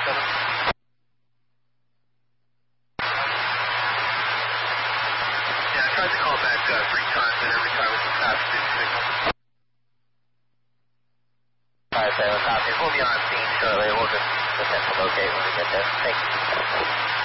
Yeah, I tried to call back 3 times, and every time it's a fast signal. Alright, so copy. We'll be on scene shortly. We'll just attempt to locate when we get there. Thanks.